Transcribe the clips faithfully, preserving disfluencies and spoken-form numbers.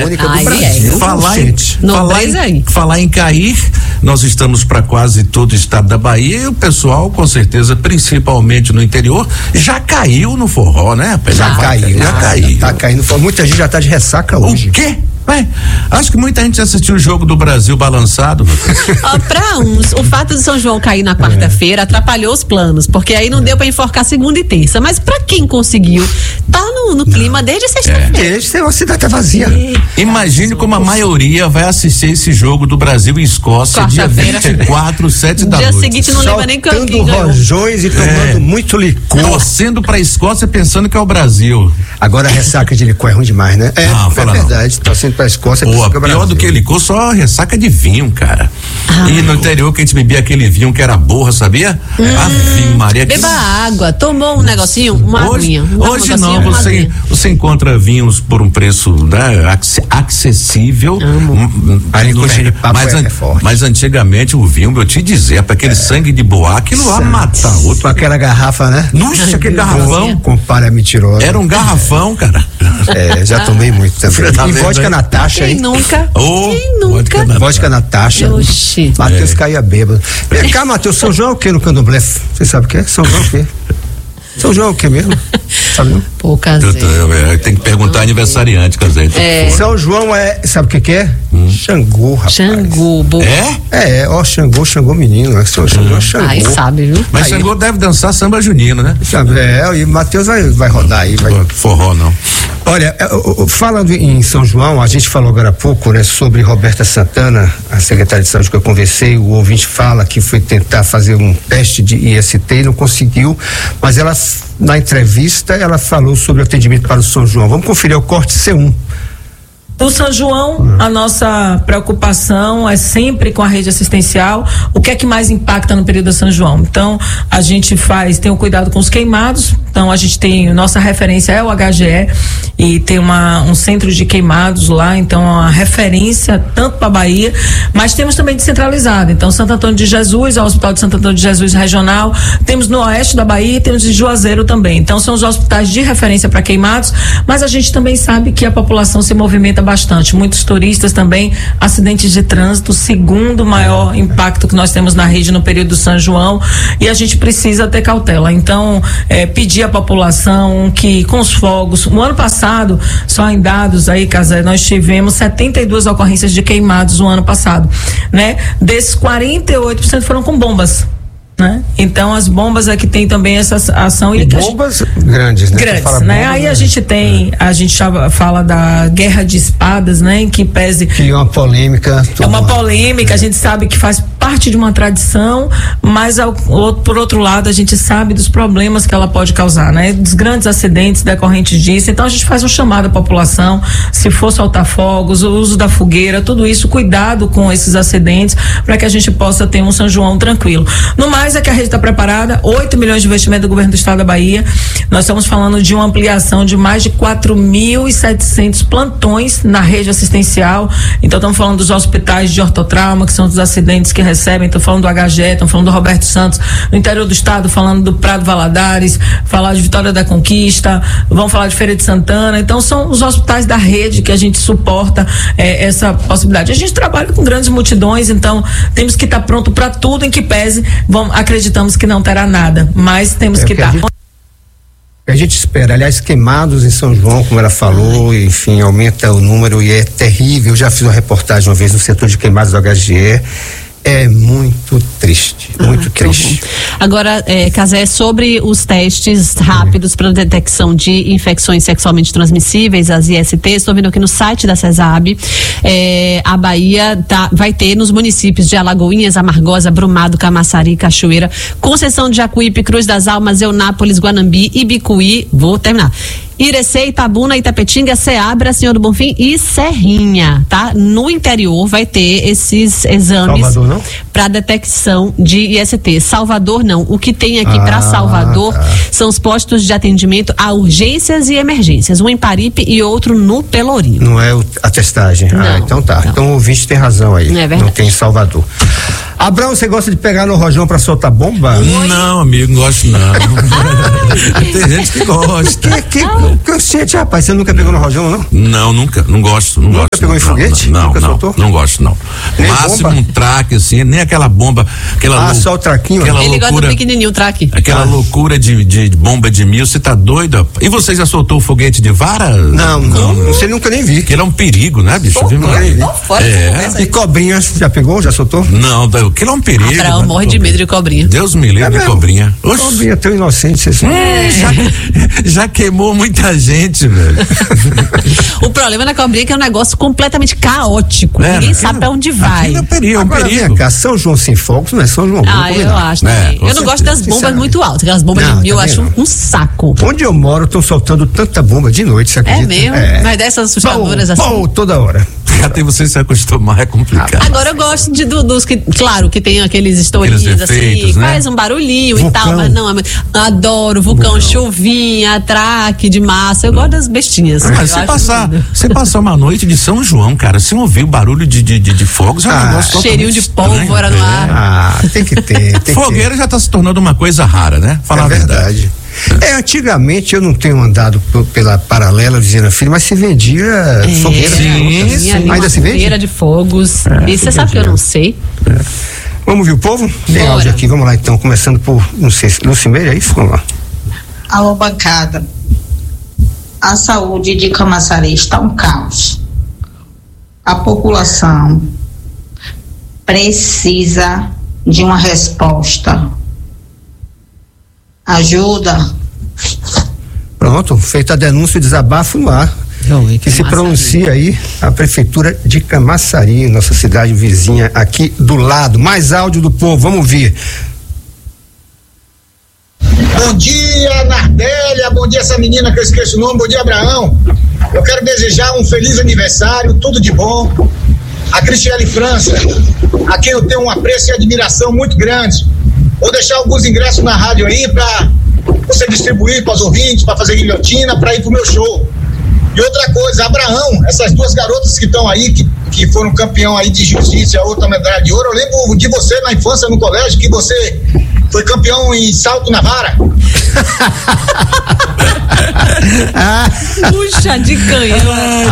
endêmica do Aí Brasil. é. Falar, em, falar, em, falar em cair, nós estamos para quase todo o estado da Bahia e o pessoal, com certeza, principalmente no interior, já caiu no forró, né? Já, já caiu. Já ah, caiu. Tá caindo. Muita gente já tá de ressaca hoje. O quê? Ué, acho que muita gente assistiu o jogo do Brasil balançado. Ó, pra uns, o fato de São João cair na quarta-feira é. atrapalhou os planos, porque aí não é. deu pra enforcar segunda e terça. Mas pra quem conseguiu, tá no, no clima desde sexta-feira. É. Desde a cidade tá vazia. É. Imagine como a maioria vai assistir esse jogo do Brasil e Escócia dia vinte e quatro, sete da noite. Dia seguinte não lembra nem Soltando rojões e tomando é. muito licor. Torcendo pra Escócia pensando que é o Brasil. Agora a ressaca de licor é ruim demais, né? É, não, é verdade. Não. Torcendo pra Escócia. Pô, pior Brasil. do que licor, só ressaca de vinho, cara. Ah, e no interior que a gente bebia aquele vinho que era borra, sabia? Hum, Ave Maria. Beba que... água, tomou um negocinho, uma hoje, aguinha. Um hoje não, você, você encontra vinhos por um preço, né, acessível. Amo. Aí no, de papo mas, é, an, é forte. mas antigamente o vinho, eu te dizer, para aquele é. sangue de boa, aquilo lá matar outro. Com aquela garrafa, né? Nossa, aquele garrafão. Compara é mentiroso. Era um garrafão, cara. É, já tomei muito também. Tá e vodka Natasha, hein? Quem nunca? Oh, Quem nunca? Vodka Natasha. Oxi. Matheus é. caía bêbado. Vem cá, Matheus, São João é o que no Candomblé? Você sabe o que é? São João é o quê? São João é o que mesmo? Sabe não? Pô, Casé. Tem que perguntar aniversariante, Casé. É. São João é, sabe o que que é? Hum. Xangô, rapaz. Xangô, boa. É? É, ó, Xangô, Xangô menino, é São João é Xangô. Aí sabe, viu? Mas aí, Xangô deve dançar samba junino, né? Sabe, é, e Matheus vai, vai rodar aí. Vai. Forró, não. Olha, falando em São João, a gente falou agora há pouco, né, sobre Roberta Santana, a secretária de saúde que eu conversei, o ouvinte fala que foi tentar fazer um teste de I S T e não conseguiu, mas ela, na entrevista, ela falou sobre o atendimento para o São João. Vamos conferir o corte C um. No São João, a nossa preocupação é sempre com a rede assistencial. O que é que mais impacta no período do São João? Então, a gente faz, tem o cuidado com os queimados. Então, a gente tem, nossa referência é o H G E e tem uma, um centro de queimados lá. Então, a referência tanto para a Bahia, mas temos também descentralizado. Então, Santo Antônio de Jesus, o Hospital de Santo Antônio de Jesus Regional. Temos no oeste da Bahia e temos em Juazeiro também. Então, são os hospitais de referência para queimados, mas a gente também sabe que a população se movimenta bastante. Muitos turistas também, acidentes de trânsito, segundo maior impacto que nós temos na rede no período do São João, e a gente precisa ter cautela. Então, é, pedir à população que com os fogos, no ano passado, só em dados aí, Casé, nós tivemos setenta e duas ocorrências de queimados no ano passado, né? Desses, quarenta e oito por cento foram com bombas. Né? Então as bombas é que tem também essa ação e bombas grandes, né? Grandes, né? Bomba, aí né? a gente tem, a gente já fala da guerra de espadas, né? Em que pese que é uma polêmica. É uma polêmica, é. A gente sabe que faz parte de uma tradição, mas ao, por outro lado a gente sabe dos problemas que ela pode causar, né? Dos grandes acidentes decorrentes disso. Então a gente faz um chamado à população, se for soltar fogos, o uso da fogueira, tudo isso, cuidado com esses acidentes, para que a gente possa ter um São João tranquilo. No mais é que a rede está preparada, oito milhões de investimento do governo do estado da Bahia. Nós estamos falando de uma ampliação de mais de quatro mil e setecentos plantões na rede assistencial. Então estamos falando dos hospitais de ortotrauma, que são dos acidentes que recebem, estamos falando do H G E, estamos falando do Roberto Santos, no interior do estado, falando do Prado Valadares, falar de Vitória da Conquista, vamos falar de Feira de Santana. Então são os hospitais da rede que a gente suporta eh, essa possibilidade. A gente trabalha com grandes multidões, então temos que estar pronto para tudo, em que pese, vamos acreditamos que não terá nada, mas temos é que estar. A gente espera, aliás, queimados em São João, como ela falou, e, enfim, aumenta o número e é terrível. Eu já fiz uma reportagem uma vez no setor de queimados do H G E. É muito triste, muito ah, triste. Agora, é, Casé, sobre os testes rápidos para detecção de infecções sexualmente transmissíveis, as I S Ts, estou vendo aqui no site da CESAB, é, a Bahia tá, vai ter nos municípios de Alagoinhas, Amargosa, Brumado, Camaçari, Cachoeira, Conceição de Jacuípe, Cruz das Almas, Eunápolis, Guanambi, Ibicuí, vou terminar. Irecê, Itabuna, Itapetinga, Ceabra, Senhor do Bonfim e Serrinha, tá? No interior vai ter esses exames para detecção de I S T. Salvador não. O que tem aqui ah, para Salvador tá. são os postos de atendimento a urgências e emergências, um em Paripe e outro no Pelourinho. Não é o, a testagem. Não, ah, então tá. Não. Então o ouvinte tem razão aí. Não é verdade. Não tem em Salvador. Abraão, você gosta de pegar no rojão pra soltar bomba? Oi? Não, amigo, não gosto não. Tem gente que gosta. Que, que, que gente, rapaz, você nunca pegou no rojão, não? Não, nunca, não gosto, não nunca gosto. Pegou não, em foguete? Não, nunca não, soltou? Não gosto, não. Nem Máximo bomba? um traque, assim, nem aquela bomba, aquela Ah, lou... só o traquinho? Aquela Ele loucura, gosta do pequenininho, o traque. Aquela ah. loucura de, de bomba de mil, você tá doido? E você já soltou o foguete de vara? Não, não, não sei, nunca nem vi. Porque ele é um perigo, né, bicho? Pô, nunca nem vi. Fora é. E cobrinha, já pegou, já soltou? Não, aquilo é um perigo. Abraão morre de medo de cobrinha. Deus me livre é de cobrinha. Oxi. Cobrinha tão inocente, você é, já, já queimou muita gente, velho. O problema da cobrinha é que é um negócio completamente caótico. É, Ninguém sabe pra onde vai. É um perigo, é um Agora, perigo. Vem cá, São João sem fogos não é São João. Ah, eu acho é, também. Eu não certeza. gosto das bombas muito altas. Aquelas bombas não, de mil eu acho um, um saco. Onde eu moro, estão soltando tanta bomba de noite, você acredita? É mesmo? É. Mas dessas assustadoras pô, assim. Pô, toda hora. Até você se acostumar é complicado. Agora eu gosto de, do, dos que, claro, que tem aqueles estourinhos assim, né? Faz um barulhinho vulcão. E tal, mas não, adoro vulcão, vulcão. Chuvinha, traque de massa, eu gosto das bestinhas. Mas você passar, você passar uma noite de São João, cara, você ouvir o barulho de, de, de, de fogos, é um ah, negócio cheirinho de pólvora no ar. Ah, tem que ter. Tem Fogueira que ter. já tá se tornando uma coisa rara, né? Falar é a verdade. verdade. É, antigamente eu não tenho andado p- pela paralela Visina Filho, mas se vendia é, fogueira. Sim, sim. Ainda se vende? Fogueira de fogos. É, e você sabe que eu não sei. É. Vamos ver o povo? Tem Bora. áudio aqui, vamos lá então, começando por, não sei, Lucimeira, é isso? Vamos lá. Alô, bancada. A saúde de Camaçari está um caos. A população precisa de uma resposta. Ajuda. Pronto, feita a denúncia e desabafo no ar. Não, que se pronuncia aí a prefeitura de Camaçari, nossa cidade vizinha aqui do lado. Mais áudio do povo, vamos ouvir. Bom dia, Nardélia, bom dia essa menina que eu esqueço o nome, bom dia, Abraão. Eu quero desejar um feliz aniversário, tudo de bom. A Cristiane França, a quem eu tenho um apreço e admiração muito grande. Vou deixar alguns ingressos na rádio aí para você distribuir para os ouvintes, para fazer guilhotina, para ir pro meu show. E outra coisa, Abraão, essas duas garotas que estão aí, que, que foram campeão aí de justiça, a outra medalha de ouro, eu lembro de você na infância no colégio, que você foi campeão em salto na vara. Puxa de canhão.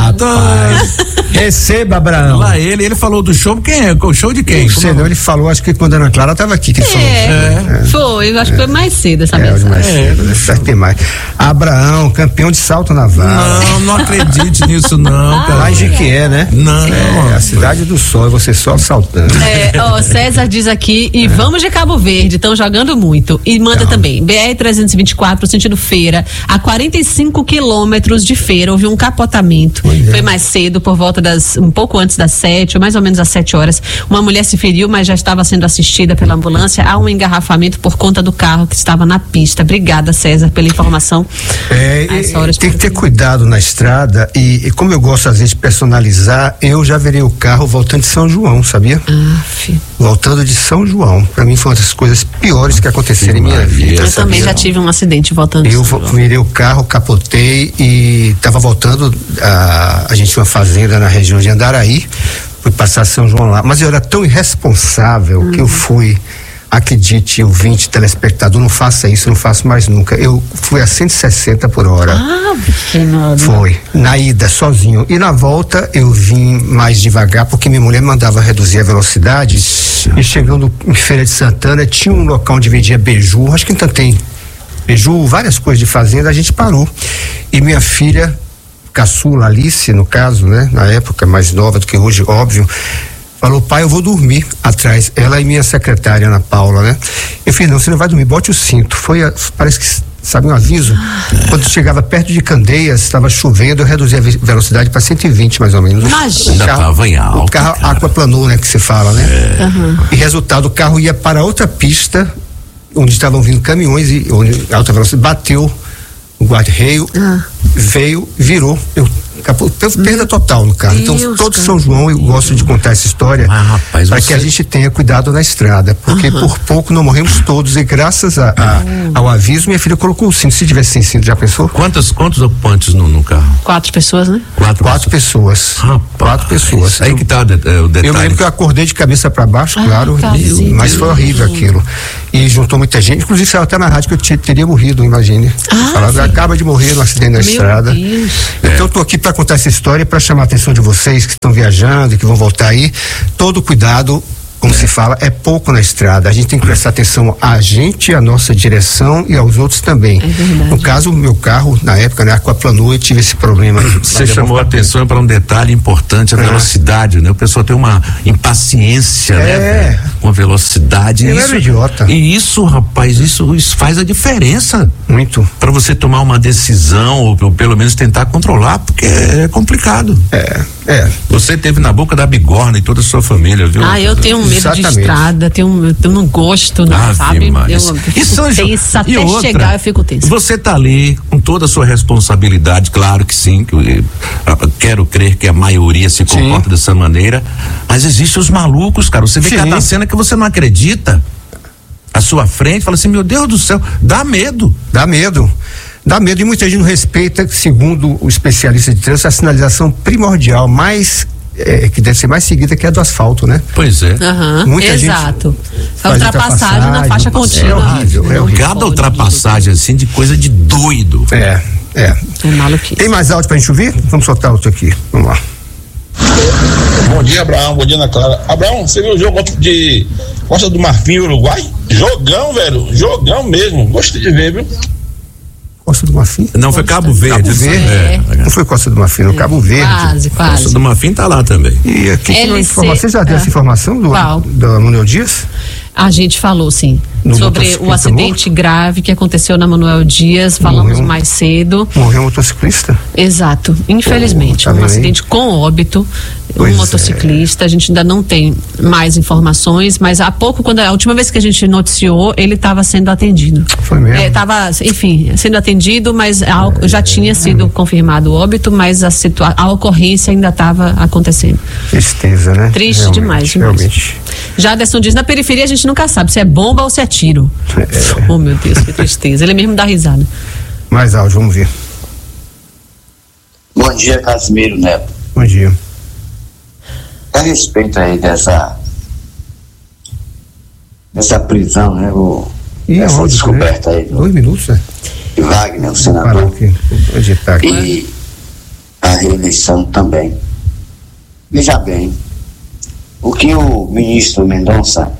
Receba, Abraão. Lá ele, ele falou do show, quem é? O show de quem? Não sei não, ele falou, acho que quando a Ana Clara estava aqui que ele falou. É, é, foi, eu acho que foi mais cedo essa é, mensagem. mais cedo, né? Deve ter mais. Abraão, campeão de salto na vara. Não, não acredite nisso não, cara. Lá em Jequié, né? Não. É, a cidade do sol, você só saltando. É, ó, César diz aqui, e vamos de Cabo Verde, estão jogando muito. E manda Não. também, B R trezentos e vinte e quatro, sentido Feira, a quarenta e cinco quilômetros de Feira, houve um capotamento. Pois é. Foi mais cedo, por volta das, um pouco antes das sete, ou mais ou menos às sete horas. Uma mulher se feriu, mas já estava sendo assistida pela ambulância. Há um engarrafamento por conta do carro que estava na pista. Obrigada, César, pela informação. É, horas tem que ter cuidado na estrada e, e como eu gosto às vezes de personalizar, eu já virei o carro voltando de São João, sabia? Aff. Voltando de São João. Pra mim foi uma das coisas piores que aconteceram em minha vida. Eu sabia? também já tive um acidente voltando de Eu São João. virei o carro, capotei e estava voltando. A, a gente tinha uma fazenda na região de Andaraí, fui passar São João lá. Mas eu era tão irresponsável uhum. que eu fui. Acredite, ouvinte, telespectador, não faça isso, não faço mais nunca. Eu fui a cento e sessenta por hora. Ah, que nada. Foi. Na ida, sozinho. E na volta, eu vim mais devagar, porque minha mulher mandava reduzir a velocidade. E chegando em Feira de Santana, tinha um local onde vendia beiju, acho que ainda tem beiju, várias coisas de fazenda, a gente parou. E minha filha, caçula, Alice, no caso, né? Na época, mais nova do que hoje, óbvio, falou, pai, eu vou dormir atrás. Ela e minha secretária, Ana Paula, né? Eu falei, não, você não vai dormir, bote o cinto. Foi, a, parece que, sabe, um aviso? É. Quando chegava perto de Candeias, estava chovendo, eu reduzi a velocidade para cento e vinte, mais ou menos. Imagina. Ainda tava em alta, o carro cara. aquaplanou, né, que se fala, né? É. Uhum. E resultado, o carro ia para outra pista, onde estavam vindo caminhões e onde alta velocidade, bateu o guarda-reio, ah. veio, virou. Eu Capô, perda total no carro. Deus, então, todo cara. São João, eu gosto de contar essa história ah, para você... que a gente tenha cuidado na estrada, porque uhum. por pouco não morremos todos e graças a, a, uhum. ao aviso, minha filha colocou o cinto. Se tivesse sem cinto, já pensou? Quantos, quantos ocupantes no, no carro? Quatro pessoas, né? Quatro, Quatro pessoas. pessoas. Quatro pessoas. Aí que tá o, de, o detalhe. Eu lembro que eu acordei de cabeça para baixo, ah, claro, e, mas foi horrível aquilo. E juntou muita gente, inclusive saiu até na rádio que eu t- teria morrido, imagine. Ah, Falava, acaba de morrer no acidente na estrada. Deus. Então eu tô aqui para contar essa história, para chamar a atenção de vocês que estão viajando e que vão voltar aí. Todo cuidado, como é. se fala, é pouco na estrada. A gente tem que prestar atenção a gente, a nossa direção e aos outros também. É no caso, o meu carro, na época, né, aquaplanou e tive esse problema. Você chamou a atenção para um detalhe importante, a ah. velocidade, né? O pessoal tem uma impaciência, é. né? Com a velocidade. Eu isso, era idiota. E isso, rapaz, isso, isso faz a diferença. Muito. Para você tomar uma decisão, ou, ou pelo menos tentar controlar, porque é complicado. É, é. Você teve na boca da bigorna e toda a sua família, viu? Ah, eu tenho medo Exatamente. de estrada, tenho, eu não gosto, não, ah, sabe? Maria. Eu fico Isso, tensa, até outra, chegar eu fico tensa. Você tá ali com toda a sua responsabilidade, claro que sim, que eu, eu, eu quero crer que a maioria se comporta sim. dessa maneira, mas existem os malucos, cara, você vê sim. cada cena que você não acredita à sua frente, fala assim, meu Deus do céu, dá medo. Dá medo. Dá medo e muita gente não respeita, segundo o especialista de trânsito, a sinalização primordial, mais É, que deve ser mais seguida que a do asfalto, né? Pois é. Uhum, Muita exato. A ultrapassagem na faixa contínua. É horrível, é horrível. Cada ultrapassagem assim de coisa de doido. É, é. É maluquice. Tem mais áudio pra gente ouvir? Vamos soltar outro aqui. Vamos lá. Bom dia, Abraão. Bom dia, Ana Clara. Abraão, você viu o jogo de Costa do Marfim, Uruguai? Jogão, velho. Jogão mesmo. Gostei de ver, viu? Costa do Marfim? Não, foi Cabo Verde. Cabo Verde. É. Não foi Costa do Marfim, não, Cabo Verde. Quase, quase. Costa do Marfim tá lá também. E aqui tem uma informação. Você já deu ah. essa informação do, do Manuel Dias? A gente falou, sim, no sobre o acidente morto? grave que aconteceu na Manuel Dias, falamos morreu, mais cedo. Morreu um motociclista? Exato, infelizmente, oh, tá um acidente aí? com óbito, pois um motociclista, é. a gente ainda não tem mais informações, mas há pouco, quando a última vez que a gente noticiou, ele estava sendo atendido. Foi mesmo? Estava, é, enfim, sendo atendido, mas a, é, já tinha sido é. confirmado o óbito, mas a, situa- a ocorrência ainda estava acontecendo. Tristeza, né? Triste realmente, demais, demais. Realmente. Já Aderson diz, na periferia a gente nunca sabe se é bomba ou se é tiro. É. Oh, meu Deus, que tristeza. Ele mesmo dá risada. Mais áudio, vamos ver. Bom dia, Casimiro Neto. Bom dia. A respeito aí dessa dessa prisão, né? O, e essa áudio, descoberta né? aí. Do, Dois minutos, né? De Wagner, o senador. Aqui, aqui. E a reeleição também. Veja bem, o que o ministro Mendonça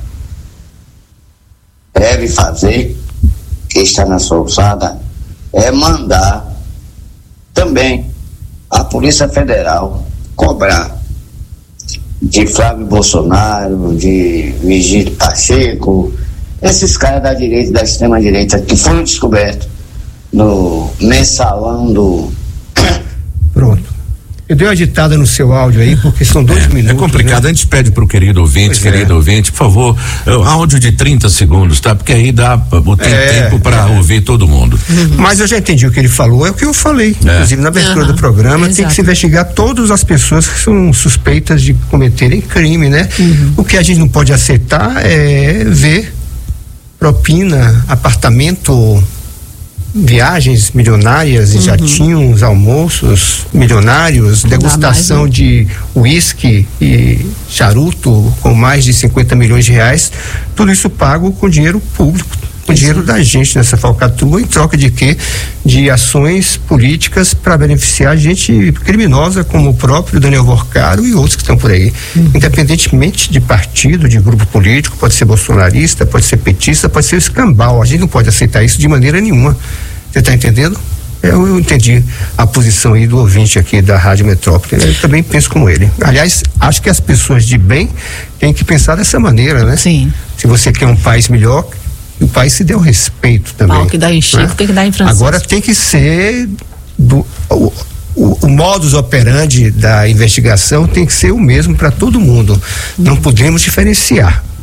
deve fazer, que está na sua alçada, é mandar também a Polícia Federal cobrar de Flávio Bolsonaro, de Vigílio Pacheco, esses caras da direita e da extrema direita que foram descobertos no mensalão do... Pronto. Eu dei uma ditada no seu áudio aí, porque são dois é, minutos. É complicado, né? A gente pede pro querido ouvinte, pois querido é. ouvinte, por favor, uh, áudio de trinta segundos, tá? Porque aí dá uh, tem é, tempo para é. ouvir todo mundo. Uhum. Mas eu já entendi o que ele falou, é o que eu falei. É. Inclusive, na abertura uhum. do programa, Exato. tem que se investigar todas as pessoas que são suspeitas de cometerem crime, né? Uhum. O que a gente não pode aceitar é ver propina, apartamento, viagens milionárias, uhum. jatinhos, almoços milionários, degustação mais, né? de uísque e charuto com mais de cinquenta milhões de reais, tudo isso pago com dinheiro público, com isso. dinheiro da gente nessa falcatrua, em troca de quê? De ações políticas para beneficiar gente criminosa como o próprio Daniel Vorcaro e outros que estão por aí. Uhum. Independentemente de partido, de grupo político, pode ser bolsonarista, pode ser petista, pode ser escambau. A gente não pode aceitar isso de maneira nenhuma. Você está entendendo? Eu, eu entendi a posição aí do ouvinte aqui da Rádio Metrópole. Eu também penso como ele. Aliás, acho que as pessoas de bem têm que pensar dessa maneira, né? Sim. Se você quer um país melhor, o país se dê o respeito também. Pau que dá em Chico, né? Tem que dar em Francisco. Agora tem que ser do, o, o, o modus operandi da investigação tem que ser o mesmo para todo mundo. Hum. Não podemos diferenciar.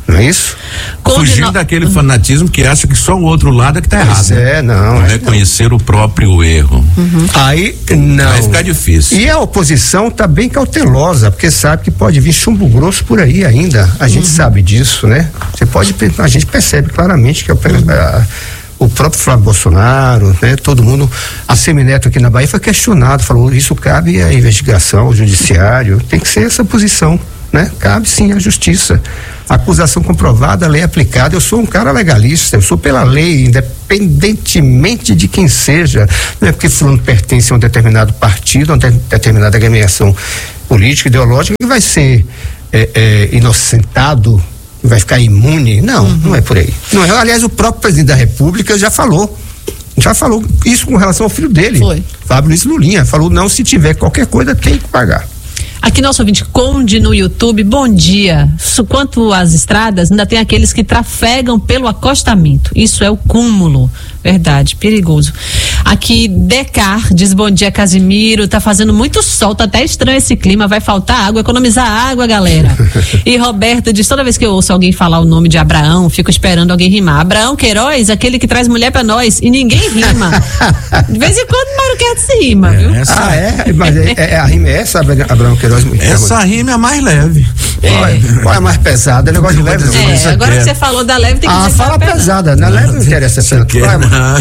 Não é isso? Fugindo daquele fanatismo que acha que só o outro lado é que tá errado. É, não. Não reconhecer o próprio erro. Uhum. Aí, não. Vai ficar difícil. E a oposição tá bem cautelosa, porque sabe que pode vir chumbo grosso por aí ainda. A gente uhum. sabe disso, né? Você pode, a gente percebe claramente que a, a, o próprio Flávio Bolsonaro, né? Todo mundo, a Semineto aqui na Bahia foi questionado, falou, isso cabe à investigação, ao judiciário, tem que ser essa posição, né? Cabe sim à justiça. Acusação comprovada, lei aplicada. Eu sou um cara legalista, eu sou pela lei, independentemente de quem seja. Não é porque fulano pertence a um determinado partido, a uma de, determinada agremiação política, ideológica, que vai ser é, é, inocentado, que vai ficar imune. Não, uhum. não é por aí. Não é. Aliás, o próprio presidente da República já falou. Já falou isso com relação ao filho dele. Foi. Fábio Luiz Lulinha. Falou, não, se tiver qualquer coisa, tem que pagar. Aqui nosso ouvinte Conde no YouTube, bom dia. Quanto às estradas, ainda tem aqueles que trafegam pelo acostamento. Isso é o cúmulo. Verdade, perigoso. Aqui Decar diz bom dia, Casimiro, tá fazendo muito sol, tá até estranho esse clima, vai faltar água, economizar água, galera. E Roberto diz, toda vez que eu ouço alguém falar o nome de Abraão, fico esperando alguém rimar. Abraão Queiroz, aquele que traz mulher pra nós, e ninguém rima. De vez em quando Mauro Quer se rima, é, viu? Essa... Ah, é? Mas é, é, a rima é essa, Abraão Queiroz? Essa rima é mais leve. É. Qual é a mais pesada? É negócio de leve. É, não. agora que você falou da leve, tem que ah, dizer fala que pesada, na leve não interessa essa que vai,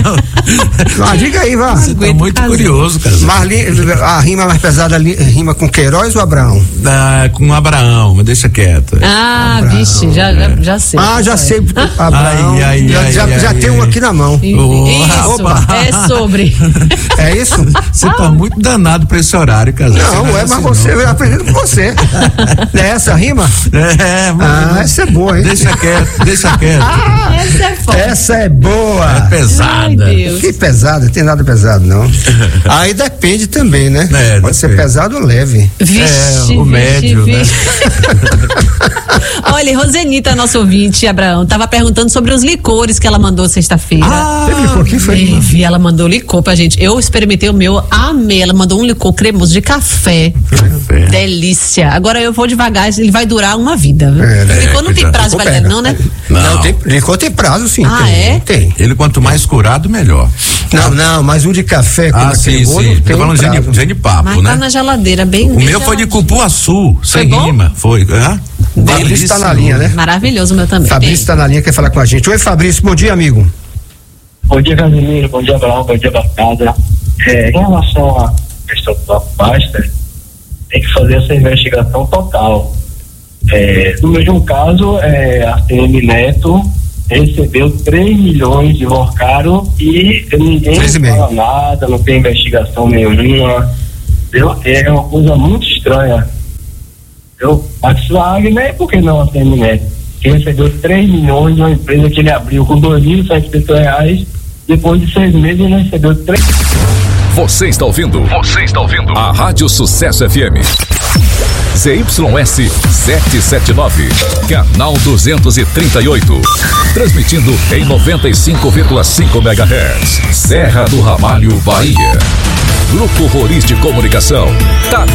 não. Ah, diga aí, vá. Você tá muito fazer. curioso, cara. Marli, a rima mais pesada rima com Queiroz ou Abraão? Ah, com Abraão, mas deixa quieto. Ah, Abraão, vixe, já, é. já, já sei. Ah, já é. sei. Abraão. Ai, ai, já ai, já, ai, já ai, tem ai. um aqui na mão. Isso, Opa. é sobre. É isso? Você tá muito danado pra esse horário, casal. Não, não é, assim mas você, não. eu aprendi com você. É essa a rima? É, mas Ah, essa é boa, hein? deixa quieto, deixa quieto. Ah, essa é foda. Essa é boa. É pesada. Ai, Deus. Que pesada, tem nada pesado, não. Aí depende também, né? É, Pode ser depende. pesado ou leve. Vixe, É, o vixe, médio, vixe. Olha, Rosenita, nosso ouvinte, Abraão, tava perguntando sobre os licores que ela mandou sexta-feira. Ah, teve licor aqui, foi? Teve, ela mandou licor pra gente. Eu experimentei o meu, amei. Ela mandou um licor cremoso de café. Café. Delícia. Agora eu vou devagar, ele vai durar uma vida. Viu? É, né? Licor não tem cuidado. prazo de validade, não, né? Não. Não, tem, licor tem prazo, sim. Ah, tem, é? Tem. Ele quanto mais curado, melhor. Não, não, mas um de café com Ah, aquele sim, molho sim. tem Tô falando um de, prazo. de papo, Mas né? tá na geladeira, bem. O bem meu foi de geladinho. cupuaçu, sem bom? rima. Foi. Hã? Fabrício tá na linha, né? Maravilhoso o meu também. Fabrício está na linha, quer falar com a gente. Oi, Fabrício, bom dia, amigo. Bom dia, Casimiro. Bom dia, Abraão. Bom dia, bancada. É, em relação à questão do Banco Master, tem que fazer essa investigação total. É, no mesmo caso, é, a C M Neto recebeu três milhões de Morcaro e ninguém fala nada, não tem investigação nenhuma. Eu, é uma coisa muito estranha. Eu, a Wagner, por que não a C M Neto? Que recebeu três milhões de uma empresa que ele abriu com dois mil e setecentos reais, depois de seis meses ele recebeu três. Você está ouvindo? Você está ouvindo? A Rádio Sucesso F M. Z Y S setecentos e setenta e nove, canal duzentos e trinta e oito. Transmitindo em noventa e cinco vírgula cinco megahertz. Serra do Ramalho, Bahia. Grupo Roriz de Comunicação. Tá